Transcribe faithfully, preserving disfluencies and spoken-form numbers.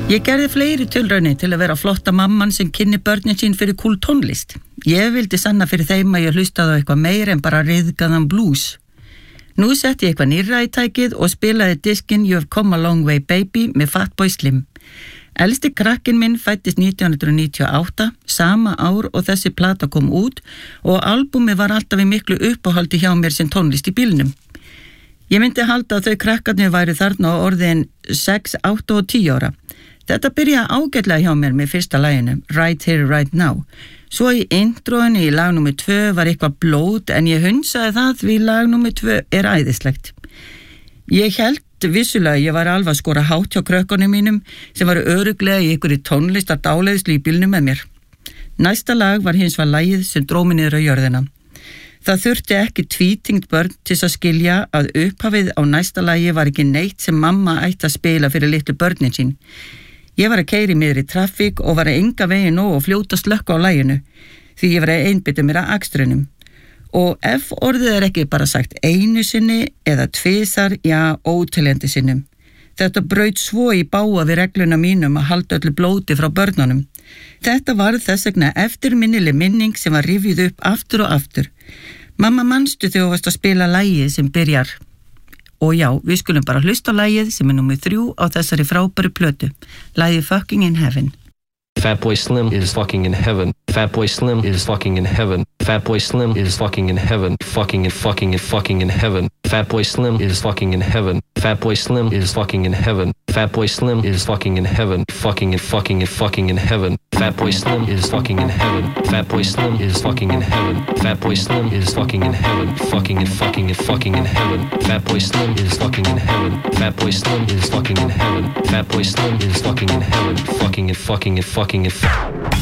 Ég gerði fleiri tilraunir til að vera flotta mamman sem kynni börnin sín fyrir kúl tónlist. Ég vildi sanna fyrir þeim að ég hlustaði á eitthvað meir en bara ryðgaðan blues. Nú setti ég eitthvað nýrra í tækið og spilaði diskinn You've Come a Long Way Baby með Fatboy Slim. Elsti krakkinn minn fæddist nítján hundruð níutíu og átta, sama ár og þessi plata kom út og albúmið var alltaf í miklu uppáhaldi hjá mér sem tónlist í bílnum. Ég myndi halda að þau krakkarnir væri þarna á orðin sex, átta og tíu ára. Þetta byrjaði ágætlega hjá mér með fyrsta laginu, Right Here, Right Now. Svo í introinu í lag númer tvö var eitthvað blót en ég hundsaði það því lag númer tvö er æðislegt. Ég held vissulega ég var alveg að skora hátt hjá krökkunum mínum sem var örugglega í ykkur í tónlistar dáleiðslu í bílnum með mér. Næsta lag var hins var lagið sem dró mig niður á jörðina. Það þurfti ekki tvítingt börn til að skilja að upphafið á næsta lagi var ekki neitt sem mamma ætti að spila fyrir litlu börnin sín. Ég var að keyra í miðri traffík og var að enga veginn nóg og fljóta slökka á laginu því ég var að einbytta mér að akstrinum. Og ef orðið er ekki bara sagt einu sinni eða tvisar, já, óteljandi sinnum. Þetta braut svo í bága við regluna mínum að halda öllu blóti frá börnunum. Þetta var þess vegna eftirminnileg minning sem var rifjuð upp aftur og aftur. Mamma, manstu þegar þú varst að spila lagið sem byrjar. Og já, við skulum bara hlusta á lagið sem er númer þrjú á þessari frábæru plötu. Lagið Fucking in Heaven. Fatboy Slim is fucking in heaven. Fatboy Slim is fucking in heaven. Fatboy Slim is fucking in heaven. Fucking and fucking and fucking in heaven. Fatboy Slim is fucking in heaven. Fatboy Slim is fucking in heaven. Fatboy Slim is fucking in heaven. Fucking and fucking and fucking in heaven. Fatboy Slim is fucking in heaven. Fatboy Slim is fucking in heaven. Fatboy Slim is fucking in heaven. Fucking and fucking and fucking in heaven. Fatboy Slim is fucking in heaven. Fatboy Slim is fucking in heaven. Fatboy Slim is fucking in heaven. Fucking and fucking and fucking and